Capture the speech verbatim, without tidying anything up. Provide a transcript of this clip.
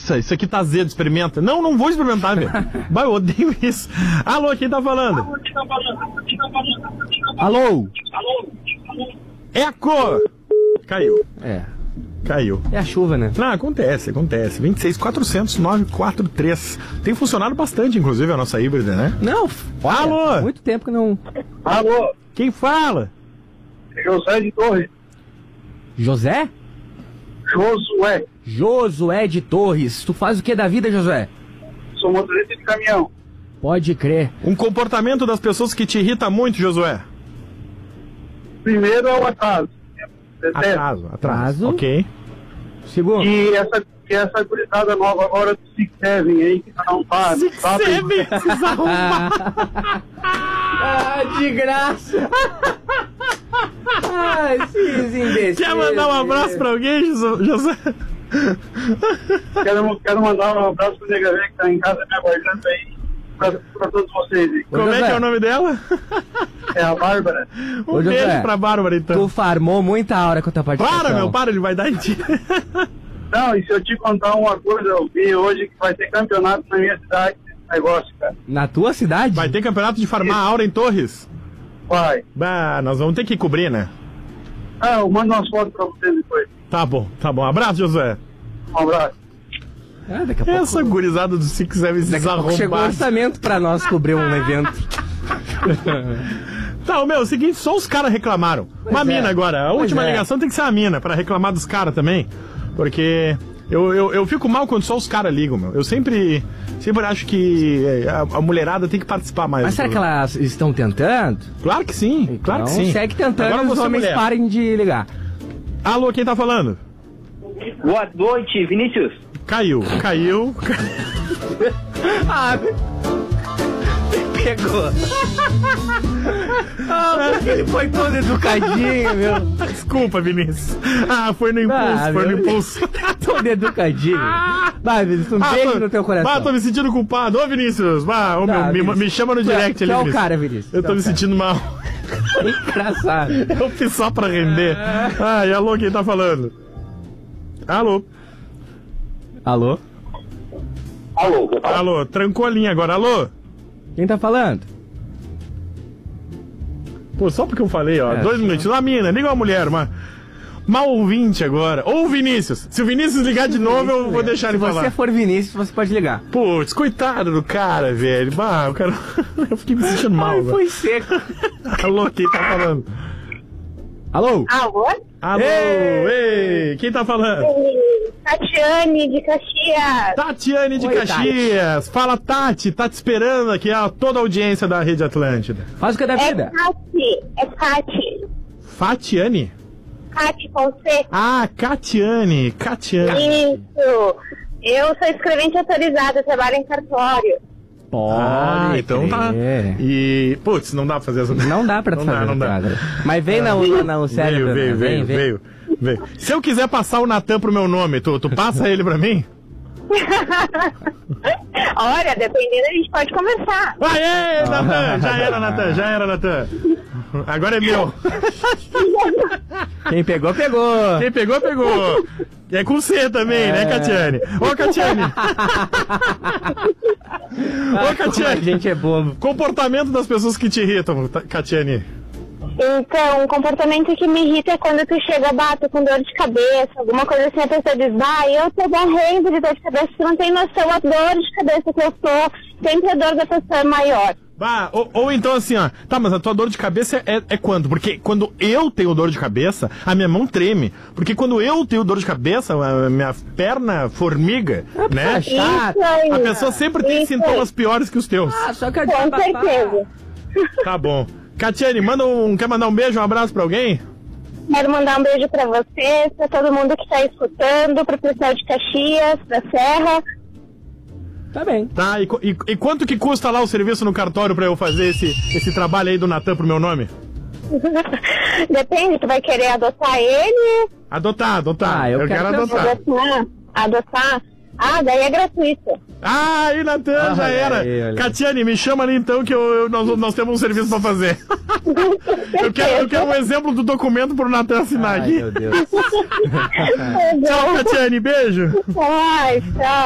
Nossa, isso aqui tá azedo, experimenta. Não, não vou experimentar, velho. Vai, eu odeio isso. Alô, quem tá falando? Alô? Eco! Caiu. É. Caiu. É a chuva, né? Não, acontece, acontece. vinte e seis, quatrocentos, novecentos e quarenta e três. Tem funcionado bastante, inclusive, a nossa híbrida, né? Não. Olha, Alô? muito tempo que não... Alô, Quem fala? José de Torres. José? Josué, Josué de Torres. Tu faz o que da vida, Josué? sou motorista de caminhão. Pode crer. Um comportamento das pessoas que te irrita muito, Josué. Primeiro é o atraso. Detesto. Atraso, atraso. Atraso. Ok. Segundo. E essa, que essa gurizada nova agora do Six Seven aí, que não para. Six Seven, precisa arrumar. Ah, de graça. Ah, esses imbecis. Quer mandar um abraço pra alguém, Jo- José? Quero, quero mandar um abraço pro Nega Velha que tá em casa me aguardando aí. Pra, pra todos vocês aí. Como é que é o nome dela? É a Bárbara. Um Ô, José, beijo pra Bárbara, então. Tu farmou muita hora com a tua participação. Para, meu, para, ele vai dar em ti. Não, e se eu te contar uma coisa, eu vi hoje que vai ter campeonato na minha cidade, negócio, cara. Na tua cidade? Vai ter campeonato de farmar aura em Torres? Vai. Bah, nós vamos ter que cobrir, né? Ah, eu mando umas fotos pra vocês depois. Tá bom, tá bom. Abraço, Josué. Um abraço. Ah, daqui a pouco... Essa gurizada do Six Seven Daqui a pouco chegou o desarrombados. orçamento pra nós cobrir um evento. Tá, o meu, é o seguinte, só os caras reclamaram. Uma é. mina agora. A Pois última é. ligação tem que ser a mina, pra reclamar dos caras também. Porque eu, eu, eu fico mal quando só os caras ligam, meu. Eu sempre, sempre acho que é, a, a mulherada tem que participar mais. Mas do será que programa. elas estão tentando? Claro que sim, claro que Então sim. segue tentando Agora e os você, homens mulher. parem de ligar. Alô, quem tá falando? Boa noite, Vinícius. Caiu, caiu. Ah, pegou. Ah, porque ele foi todo educadinho, meu. Desculpa, Vinícius. Ah, foi no impulso, Ah, foi no meu. impulso. Todo educadinho. Vai, Vinícius, um Ah, beijo tô- no teu coração. Ah, tô me sentindo culpado. Ô, Vinícius, bah, ô, Tá, meu, me, Vinícius. me chama no Tu é- direct tu ali, é o Vinícius. cara, Vinícius. Eu Tu tô é o me cara. sentindo mal. Engraçado. Eu fiz só pra render. Ai, alô, quem tá falando? Alô, Alô? Alô, alô, trancou a linha agora, alô? Quem tá falando? Pô, só porque eu falei, ó, É, dois só- minutos. Uma mina, liga uma mulher, uma... Mal ouvinte agora. Ou o Vinícius. Se o Vinícius ligar de novo, eu vou deixar ele Se você falar. for Vinícius, você pode ligar. Putz, coitado do cara, velho. Bah, o cara... Eu fiquei me sentindo mal, Ai, velho. foi seco. Alô, quem tá falando? Alô? Alô? Alô, ei, Ei! quem tá falando? Tatiane de Caxias. Tatiane de Oi, Caxias. Fala, Tati. Tá te esperando aqui, ó, toda a audiência da Rede Atlântida. Faz o que é da É vida. Cati, é Cati. Fatiane? Cati com C. Ah, Catiane. Catiane. Isso. Eu sou escrevente autorizada, trabalho em cartório. Pode. Ah, então tá. crer. E, putz, não dá pra fazer essa... Não dá pra tu Não dá, fazer. não dá. Thiago. Mas vem na, na, na, no cérebro. Veio, né? veio, Vem, veio, vem. veio, veio. Se eu quiser passar o Natan pro meu nome, tu, tu passa ele pra mim? Olha, dependendo, a gente pode conversar. Aê, Natan! Já era, Natan, já era, Natan. Agora é meu. Quem pegou, pegou. Quem pegou, pegou. É com C também, né, Catiane? Ô, Catiane! Ô, A Catiane! gente é bobo. Comportamento das pessoas que te irritam, Ta- Catiane. Então, um comportamento que me irrita é quando tu chega, bato com dor de cabeça, alguma coisa assim, a pessoa diz, bah, eu tô morrendo de dor de cabeça, tu não tem noção a dor de cabeça que eu tô, sempre a dor da pessoa é maior. Bah, ou, ou então assim, ó, tá, mas a tua dor de cabeça é, é quando? Porque quando eu tenho dor de cabeça, a minha mão treme. Porque quando eu tenho dor de cabeça, a minha perna formiga, né? pessoa chata. Isso aí. A pessoa sempre tem Isso aí. sintomas piores que os teus. Ah, só quero Com desabafar. certeza. Tá bom. Catiane, manda um, quer mandar um beijo, um abraço pra alguém? Quero mandar um beijo pra vocês, pra todo mundo que tá escutando, pro pessoal de Caxias, da Serra. Tá bem. Tá, e, co- e, e quanto que custa lá o serviço no cartório pra eu fazer esse, esse trabalho aí do Natan pro meu nome? Depende, tu vai querer adotar ele? Adotar, adotar. Ah, eu quero que eu adotar. Adotar? Adotar? Ah, daí é gratuito. Ah, e Natan, já Olha era. aí, olha. Catiane, me chama ali então que eu, eu- nós, nós temos um serviço pra fazer. Eu quero, eu quero um exemplo do documento pro Natan assinar Ai, aqui. meu Deus. Tchau, Catiane, beijo. Ai, tchau.